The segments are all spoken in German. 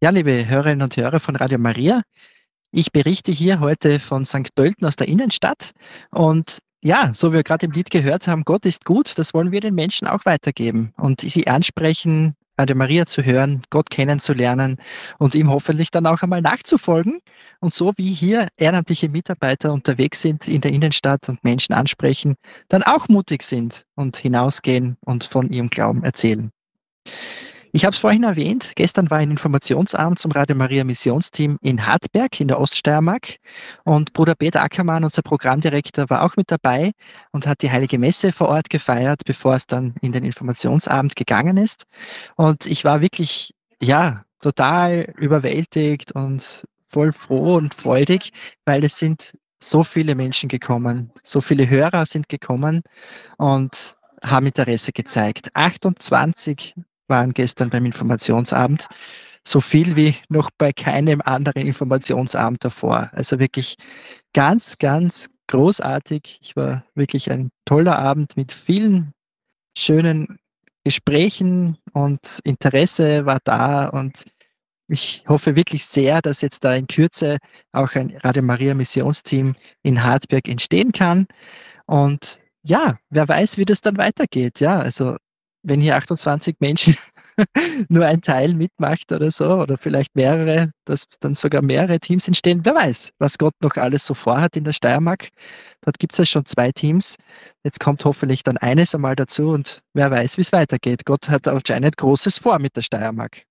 Ja, liebe Hörerinnen und Hörer von Radio Maria, ich berichte hier heute von St. Pölten aus der Innenstadt. Und ja, so wie wir gerade im Lied gehört haben, Gott ist gut, das wollen wir den Menschen auch weitergeben und sie ansprechen, Radio Maria zu hören, Gott kennenzulernen und ihm hoffentlich dann auch einmal nachzufolgen. Und so wie hier ehrenamtliche Mitarbeiter unterwegs sind in der Innenstadt und Menschen ansprechen, dann auch mutig sind und hinausgehen und von ihrem Glauben erzählen. Ich habe es vorhin erwähnt, gestern war ein Informationsabend zum Radio Maria Missionsteam in Hartberg in der Oststeiermark und Bruder Peter Ackermann, unser Programmdirektor, war auch mit dabei und hat die Heilige Messe vor Ort gefeiert, bevor es dann in den Informationsabend gegangen ist. Und ich war wirklich, ja, total überwältigt und voll froh und freudig, weil es sind so viele Menschen gekommen, so viele Hörer sind gekommen und haben Interesse gezeigt. 28 waren gestern beim Informationsabend, so viel wie noch bei keinem anderen Informationsabend davor. Also wirklich ganz, ganz großartig. Ich war wirklich ein toller Abend mit vielen schönen Gesprächen und Interesse war da und ich hoffe wirklich sehr, dass jetzt da in Kürze auch ein Radio Maria Missionsteam in Hartberg entstehen kann. Und ja, wer weiß, wie das dann weitergeht. Ja, also wenn hier 28 Menschen nur ein Teil mitmacht oder so, oder vielleicht mehrere, dass dann sogar mehrere Teams entstehen. Wer weiß, was Gott noch alles so vorhat in der Steiermark. Dort gibt es ja schon 2 Teams. Jetzt kommt hoffentlich dann eines einmal dazu und wer weiß, wie es weitergeht. Gott hat anscheinend Großes vor mit der Steiermark.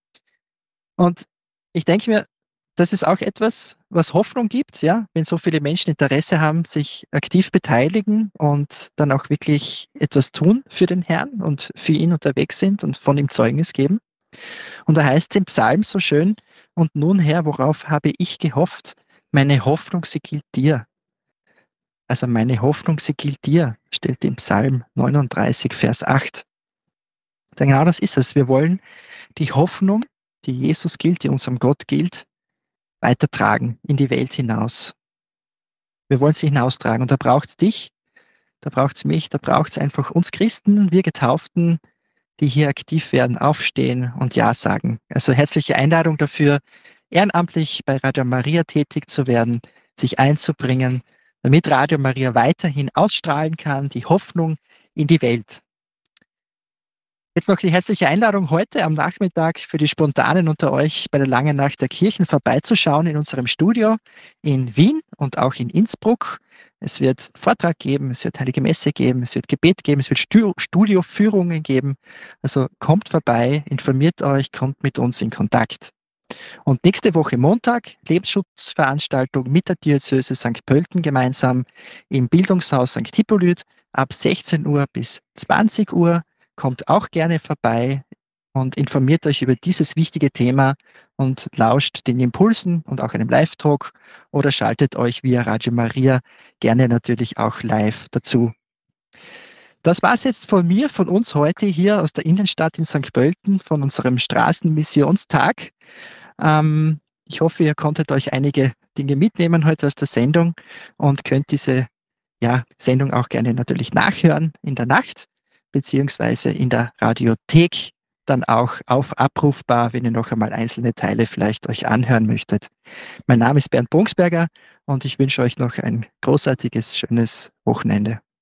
Und ich denke mir, das ist auch etwas, was Hoffnung gibt, ja, wenn so viele Menschen Interesse haben, sich aktiv beteiligen und dann auch wirklich etwas tun für den Herrn und für ihn unterwegs sind und von ihm Zeugnis geben. Und da heißt es im Psalm so schön, und nun Herr, worauf habe ich gehofft? Meine Hoffnung, sie gilt dir. Also meine Hoffnung, sie gilt dir, steht im Psalm 39, Vers 8. Denn genau das ist es. Wir wollen die Hoffnung, die Jesus gilt, die unserem Gott gilt, weitertragen in die Welt hinaus. Wir wollen sie hinaustragen und da braucht es dich, da braucht es mich, da braucht es einfach uns Christen, wir Getauften, die hier aktiv werden, aufstehen und Ja sagen. Also herzliche Einladung dafür, ehrenamtlich bei Radio Maria tätig zu werden, sich einzubringen, damit Radio Maria weiterhin ausstrahlen kann, die Hoffnung in die Welt. Jetzt noch die herzliche Einladung heute am Nachmittag für die Spontanen unter euch bei der Langen Nacht der Kirchen vorbeizuschauen in unserem Studio in Wien und auch in Innsbruck. Es wird Vortrag geben, es wird Heilige Messe geben, es wird Gebet geben, es wird Studioführungen geben. Also kommt vorbei, informiert euch, kommt mit uns in Kontakt. Und nächste Woche Montag Lebensschutzveranstaltung mit der Diözese St. Pölten gemeinsam im Bildungshaus St. Hippolyt ab 16 Uhr bis 20 Uhr. Kommt auch gerne vorbei und informiert euch über dieses wichtige Thema und lauscht den Impulsen und auch einem Live-Talk oder schaltet euch via Radio Maria gerne natürlich auch live dazu. Das war es jetzt von mir, von uns heute hier aus der Innenstadt in St. Pölten, von unserem Straßenmissionstag. Ich hoffe, ihr konntet euch einige Dinge mitnehmen heute aus der Sendung und könnt diese Sendung auch gerne natürlich nachhören in der Nacht, beziehungsweise in der Radiothek dann auch auf abrufbar, wenn ihr noch einmal einzelne Teile vielleicht euch anhören möchtet. Mein Name ist Bernd Bungsberger und ich wünsche euch noch ein großartiges, schönes Wochenende.